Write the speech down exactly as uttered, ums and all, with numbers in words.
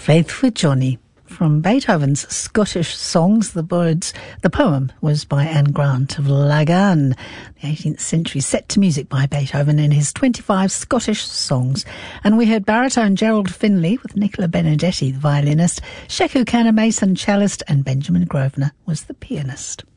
Faith for Johnny. From Beethoven's Scottish Songs, the words, the poem was by Anne Grant of Lagan, the eighteenth century, set to music by Beethoven in his twenty-five Scottish songs. And we heard baritone Gerald Finley with Nicola Benedetti, the violinist, Sheku Kanna Mason, cellist, and Benjamin Grosvenor was the pianist.